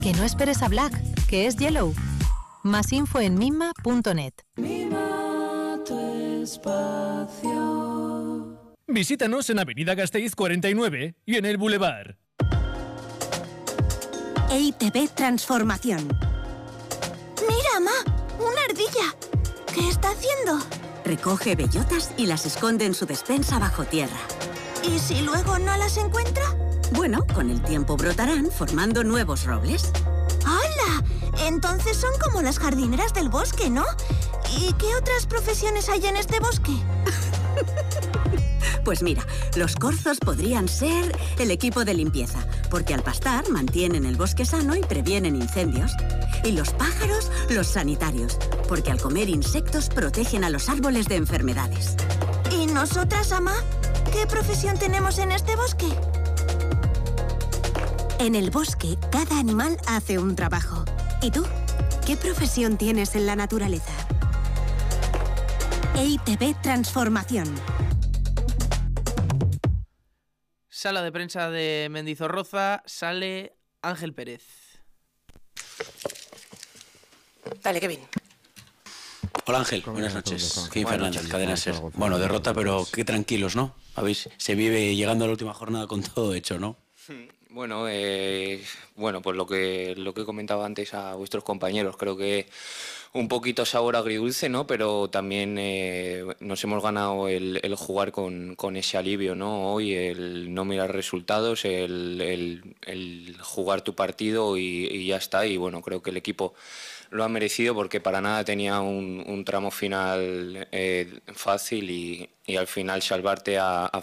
Que no esperes a Black, que es Yellow. Más info en mima.net. Mima tu espacio. Visítanos en Avenida Gasteiz 49 y en el Boulevard. EITB Transformación. ¡Mira, Ma! ¡Una ardilla! ¿Qué está haciendo? Recoge bellotas y las esconde en su despensa bajo tierra. ¿Y si luego no las encuentra? Bueno, con el tiempo brotarán formando nuevos robles. ¡Hala! Entonces son como las jardineras del bosque, ¿no? ¿Y qué otras profesiones hay en este bosque? Pues mira, los corzos podrían ser el equipo de limpieza, porque al pastar mantienen el bosque sano y previenen incendios. Y los pájaros, los sanitarios, porque al comer insectos protegen a los árboles de enfermedades. ¿Y nosotras, Ama? ¿Qué profesión tenemos en este bosque? En el bosque, cada animal hace un trabajo. ¿Y tú? ¿Qué profesión tienes en la naturaleza? EITB Transformación. Sala de prensa de Mendizorroza, sale Ángel Pérez. Dale, Kevin. Hola Ángel, buenas noches. Kevin Fernández, Cadena SER. Bueno, derrota, pero qué tranquilos, ¿no? Se vive llegando a la última jornada con todo hecho, ¿no? Bueno, pues lo que he comentado antes a vuestros compañeros, creo que un poquito sabor agridulce, ¿no? Pero también nos hemos ganado el jugar con ese alivio, ¿no? Hoy el no mirar resultados, el jugar tu partido y ya está. Y bueno, creo que el equipo lo ha merecido porque para nada tenía un tramo final fácil y al final salvarte a